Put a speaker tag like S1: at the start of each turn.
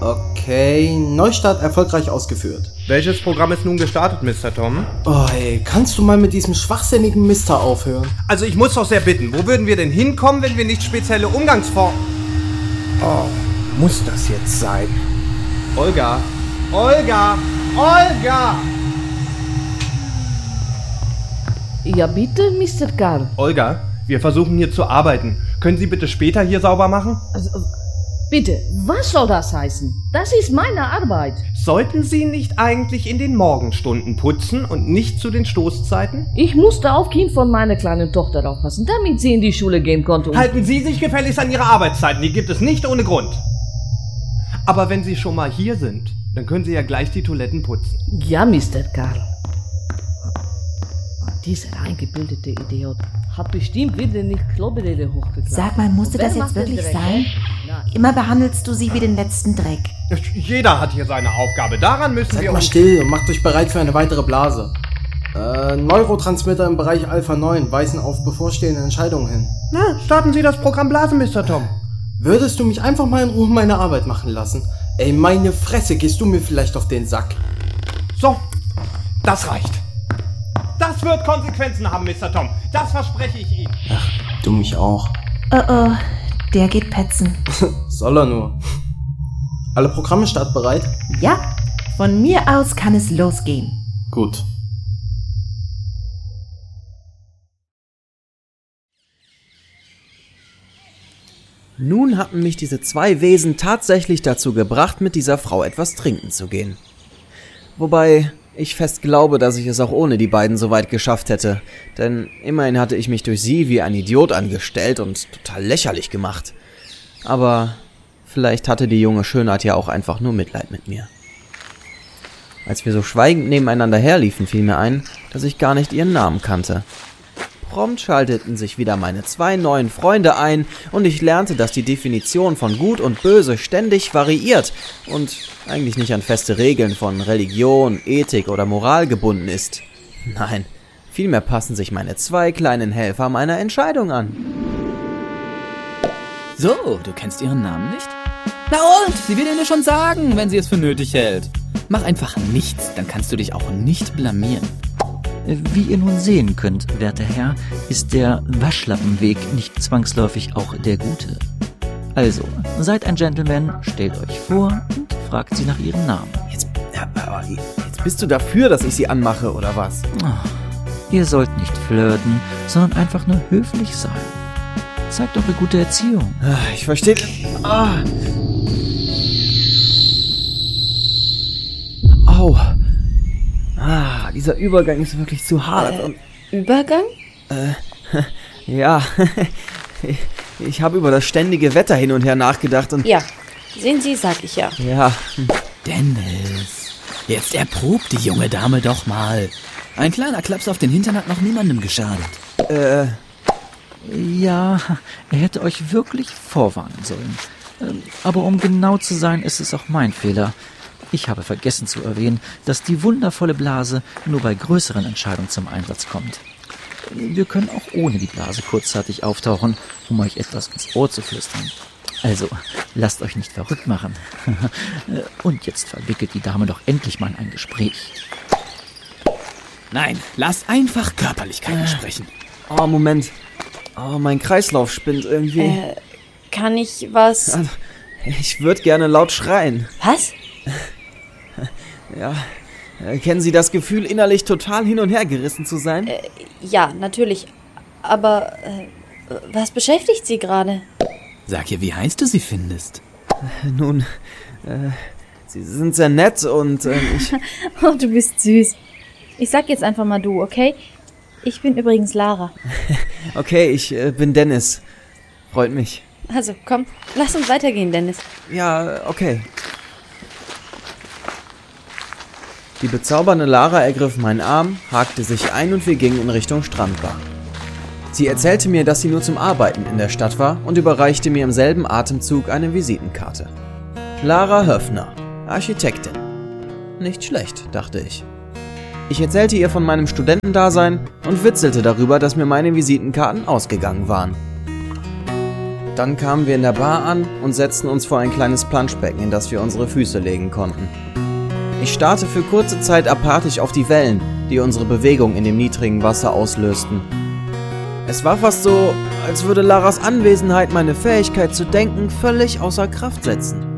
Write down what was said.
S1: Okay, Neustart erfolgreich ausgeführt.
S2: Welches Programm ist nun gestartet, Mr. Tom?
S1: Oh ey, kannst du mal mit diesem schwachsinnigen Mister aufhören?
S2: Also ich muss doch sehr bitten, wo würden wir denn hinkommen, wenn wir nicht spezielle Umgangsformen...
S3: Oh, muss das jetzt sein?
S2: Olga! Olga! Olga!
S4: Ja bitte, Mr. Karl.
S2: Olga, wir versuchen hier zu arbeiten. Können Sie bitte später hier sauber machen?
S4: Also, bitte, was soll das heißen? Das ist meine Arbeit.
S2: Sollten Sie nicht eigentlich in den Morgenstunden putzen und nicht zu den Stoßzeiten?
S4: Ich musste auf Kind von meiner kleinen Tochter aufpassen, damit sie in die Schule gehen konnte.
S2: Halten Sie sich gefälligst an Ihre Arbeitszeiten, die gibt es nicht ohne Grund. Aber wenn Sie schon mal hier sind, dann können Sie ja gleich die Toiletten putzen.
S4: Ja, Mr. Karl. Dieser eingebildete Idiot hat bestimmt wieder nicht Klobrille hochgeklappt.
S5: Sag mal, musste das jetzt wirklich sein? Immer behandelst du sie wie den letzten Dreck.
S2: Jeder hat hier seine Aufgabe. Daran müssen
S1: Seid
S2: wir
S1: mal
S2: uns...
S1: still und macht euch bereit für eine weitere Blase. Neurotransmitter im Bereich Alpha 9 weisen auf bevorstehende Entscheidungen hin.
S2: Na, starten Sie das Programm Blase, Mr. Tom.
S1: Würdest du mich einfach mal in Ruhe meine Arbeit machen lassen? Ey, meine Fresse, gehst du mir vielleicht auf den Sack?
S2: So, das reicht. Das wird Konsequenzen haben, Mr. Tom. Das verspreche ich Ihnen.
S1: Ach, du mich auch.
S5: Oh, der geht petzen.
S1: Soll er nur. Alle Programme startbereit?
S5: Ja, von mir aus kann es losgehen.
S1: Gut.
S6: Nun hatten mich diese zwei Wesen tatsächlich dazu gebracht, mit dieser Frau etwas trinken zu gehen. Wobei ich fest glaube, dass ich es auch ohne die beiden so weit geschafft hätte, denn immerhin hatte ich mich durch sie wie ein Idiot angestellt und total lächerlich gemacht. Aber vielleicht hatte die junge Schönheit ja auch einfach nur Mitleid mit mir. Als wir so schweigend nebeneinander herliefen, fiel mir ein, dass ich gar nicht ihren Namen kannte. Prompt schalteten sich wieder meine zwei neuen Freunde ein und ich lernte, dass die Definition von Gut und Böse ständig variiert und eigentlich nicht an feste Regeln von Religion, Ethik oder Moral gebunden ist. Nein, vielmehr passen sich meine zwei kleinen Helfer meiner Entscheidung an.
S7: So, du kennst ihren Namen nicht? Na und, sie wird dir schon sagen, wenn sie es für nötig hält. Mach einfach nichts, dann kannst du dich auch nicht blamieren.
S8: Wie ihr nun sehen könnt, werter Herr, ist der Waschlappenweg nicht zwangsläufig auch der gute. Also, seid ein Gentleman, stellt euch vor und fragt sie nach ihrem Namen.
S6: Jetzt bist du dafür, dass ich sie anmache, oder was?
S8: Ihr sollt nicht flirten, sondern einfach nur höflich sein. Zeigt eure gute Erziehung.
S6: Ich verstehe... Au. Dieser Übergang ist wirklich zu hart.
S9: Übergang?
S6: Ja. Ich habe über das ständige Wetter hin und her nachgedacht und...
S9: Ja, sehen Sie, sag ich ja.
S6: Ja.
S7: Dennis, jetzt erprobt die junge Dame doch mal. Ein kleiner Klaps auf den Hintern hat noch niemandem geschadet.
S8: Ja, er hätte euch wirklich vorwarnen sollen. Aber um genau zu sein, ist es auch mein Fehler. Ich habe vergessen zu erwähnen, dass die wundervolle Blase nur bei größeren Entscheidungen zum Einsatz kommt. Wir können auch ohne die Blase kurzzeitig auftauchen, um euch etwas ins Ohr zu flüstern. Also, lasst euch nicht verrückt machen. Und jetzt verwickelt die Dame doch endlich mal in ein Gespräch.
S7: Nein, lass einfach Körperlichkeiten sprechen.
S6: Oh, Moment. Oh, mein Kreislauf spinnt irgendwie.
S9: Kann ich was...
S6: Ich würde gerne laut schreien.
S9: Was?
S6: Ja, kennen Sie das Gefühl, innerlich total hin und her gerissen zu sein?
S9: Ja, natürlich. Aber was beschäftigt Sie gerade?
S7: Sag ihr, wie heiß du sie findest.
S6: Nun, Sie sind sehr nett und ich...
S9: Oh, du bist süß. Ich sag jetzt einfach mal du, okay? Ich bin übrigens Lara.
S6: Okay, ich bin Dennis. Freut mich.
S9: Also, komm, lass uns weitergehen, Dennis.
S6: Ja, okay. Die bezaubernde Lara ergriff meinen Arm, hakte sich ein und wir gingen in Richtung Strandbar. Sie erzählte mir, dass sie nur zum Arbeiten in der Stadt war und überreichte mir im selben Atemzug eine Visitenkarte. Lara Höffner, Architektin. Nicht schlecht, dachte ich. Ich erzählte ihr von meinem Studentendasein und witzelte darüber, dass mir meine Visitenkarten ausgegangen waren. Dann kamen wir in der Bar an und setzten uns vor ein kleines Planschbecken, in das wir unsere Füße legen konnten. Ich starrte für kurze Zeit apathisch auf die Wellen, die unsere Bewegung in dem niedrigen Wasser auslösten. Es war fast so, als würde Laras Anwesenheit meine Fähigkeit zu denken völlig außer Kraft setzen.